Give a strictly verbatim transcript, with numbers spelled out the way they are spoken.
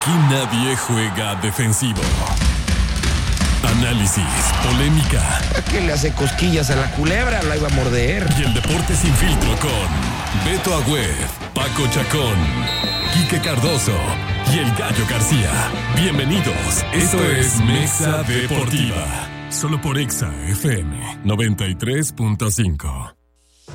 Aquí nadie juega defensivo. Análisis, polémica. ¿A qué le hace cosquillas a la culebra? La iba a morder. Y el deporte sin filtro con Beto Agüed, Paco Chacón, Quique Cardoso y el Gallo García. Bienvenidos. Esto es Mexa Deportiva. Solo por Exa F M noventa y tres punto cinco.